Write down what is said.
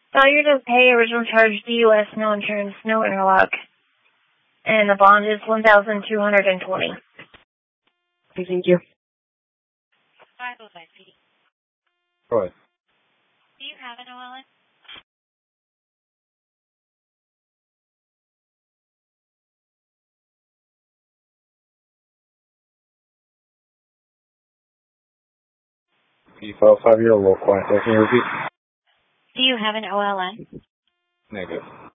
Failure to pay original charge, DUS, no insurance, no interlock. And the bond is $1,220. Okay, thank you. 505 PD. Go ahead. Do you have an OLN? You felt 5 year a little quiet. Can you repeat? Do you have an OLN? Negative.